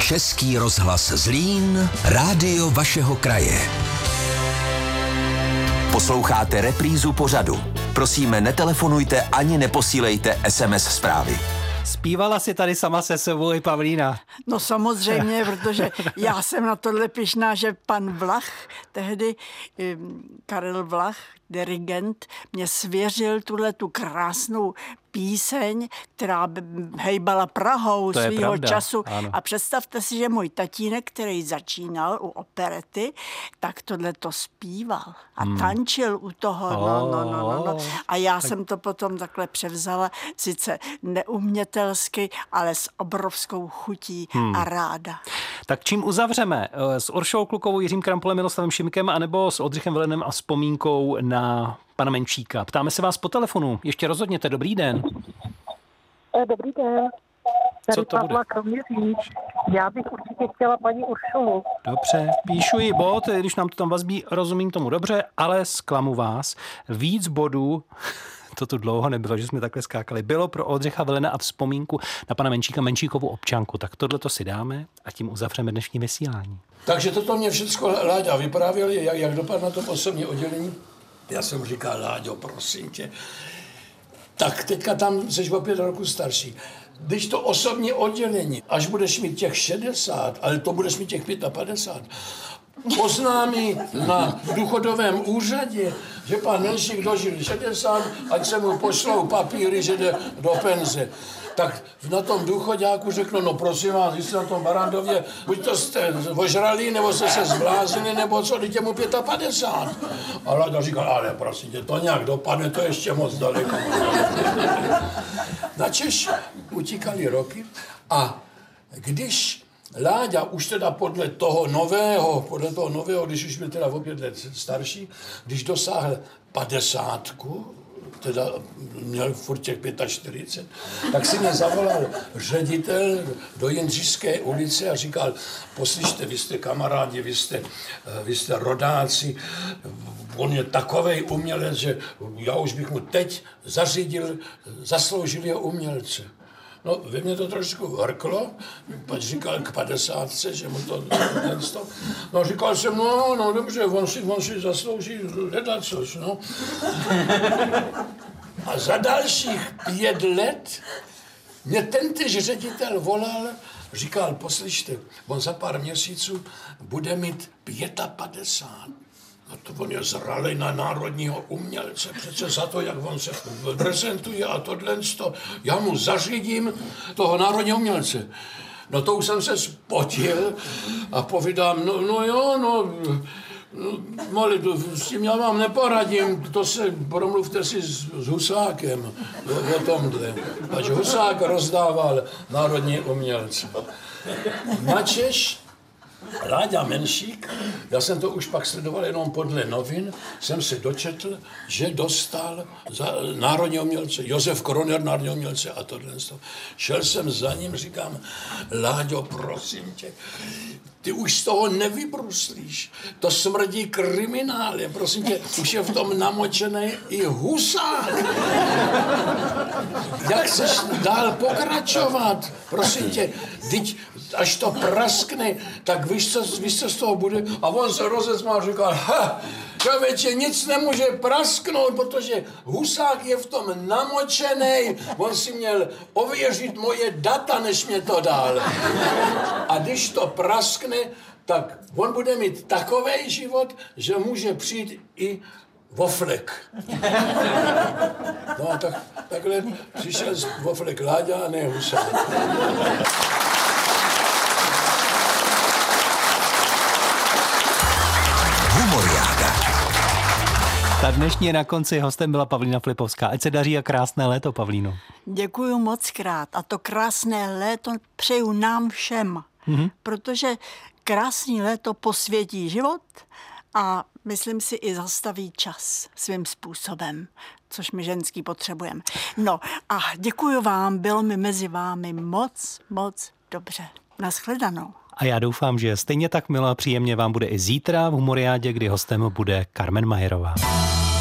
Český rozhlas Zlín, rádio vašeho kraje. Posloucháte reprízu pořadu. Prosíme, netelefonujte ani neposílejte SMS zprávy. Zpívala si tady sama se sebou i Pavlína. No samozřejmě, protože já jsem na tohle pyšná, že pan Vlach, tehdy Karel Vlach, dirigent, mě svěřil tu krásnou píseň, která hejbala Prahou svýho času. Ano. A představte si, že můj tatínek, který začínal u operety, tak tohle to zpíval a tančil u toho. No. A já jsem to potom takhle převzala, sice neumětelsky, ale s obrovskou chutí a ráda. Tak čím uzavřeme? S Uršou Klukovou, Jiřím Krampolem, Miloslavem Šimkem, anebo s Oldřichem Velenem a vzpomínkou na pana Menšíka? Ptáme se vás po telefonu. Ještě rozhodněte. Dobrý den. Dobrý den. Co to bude? Já bych určitě chtěla paní Uršulu. Dobře, píšu jí bod, když nám to tam vazbí, rozumím tomu dobře, ale zklamu vás. Víc bodů, to tu dlouho nebylo, že jsme takhle skákali, bylo pro Oldřicha Velena a vzpomínku na pana Menšíka, Menšíkovu občanku. Tak tohleto si dáme a tím uzavřeme dnešní vysílání. Takže toto mě všechno Láďa vyprávěl, jak dopadl na tom osobní oddělení. Já jsem říkal, Láďo, prosím tě, tak teďka tam jsi o 5 roku starší. Když to osobní oddělení, až budeš mít těch 60, ale to budeš mít těch 55, oznámí na důchodovém úřadě, že pan Menšík dožil 60, ať se mu pošlou papíry, že jde do penze. Tak na tom důchoďáku řeknu, no prosím vás, když jste na tom Barandově, buď to jste ožralí, nebo jste se zbláznili, nebo co, dítě mu 55. A Láďa říkal, ale prosím tě, to nějak dopadne, to ještě moc daleko. Načež utíkaly roky a když Láďa už teda podle toho nového, když už byl teda o 5 let starší, když dosáhl 50, teda měl furt těch 45, tak si mě zavolal ředitel do Jindřišské ulice a říkal, poslyšte, vy jste kamarádi, vy jste rodáci, on je takovej umělec, že já už bych mu teď zařídil zasloužilého umělce. No, ve mně to trošku hrklo, pak říkal k 50, že mu to nestalo. No, říkal jsem, no dobře, on si zaslouží hledacož, no. A za dalších 5 let mě tentéž ředitel volal, říkal, poslyšte, on za pár měsíců bude mít 55. No to on je zralej na národního umělce, přece za to, jak on se prezentuje a tohle, já mu zařídím toho národního umělce. No to už jsem se spotil a povídám, no, s tím já vám neporadím, to se promluvte si s Husákem o tomhle. Ať Husák rozdával národní umělce. Načež Láďa Menšík, já jsem to už pak sledoval jenom podle novin, jsem se dočetl, že dostal za národního umělce, Josef Kroner, národního umělce a tohle. Šel jsem za ním, říkám, Láďo, prosím tě, ty už z toho nevybruslíš, to smrdí kriminálem, prosím tě, už je v tom namočený i Husák. Jak chceš dál pokračovat, prosím tě, teď, až to praskne, tak víš, co z toho bude? A on se rozesmál a říkal, člověče, nic nemůže prasknout, protože Husák je v tom namočený, on si měl ověřit moje data, než mě to dal. A když to praskne, tak on bude mít takovej život, že může přijít i Voflek. No a takhle přišel Voflek Láďa a ne Husák. Ta dnešní je na konci, hostem byla Pavlína Flipovská. Ať se daří a krásné léto, Pavlíno. Děkuju moc krát a to krásné léto přeju nám všem, protože krásný léto posvětí život a myslím si i zastaví čas svým způsobem, což my ženský potřebujeme. No a děkuju vám, bylo mi mezi vámi moc dobře. Naschledanou. A já doufám, že stejně tak milé a příjemně vám bude i zítra v Humoriádě, kdy hostem bude Carmen Majerová.